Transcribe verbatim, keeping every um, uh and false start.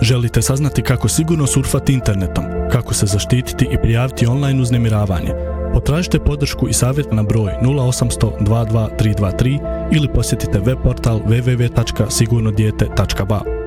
Želite saznati kako sigurno surfati internetom, kako se zaštititi i prijaviti online uznemiravanje? Potražite podršku i savjet na broj nula osam sto dva dva tri dva tri ili posjetite web portal w w w tačka sigurno dijete tačka b a.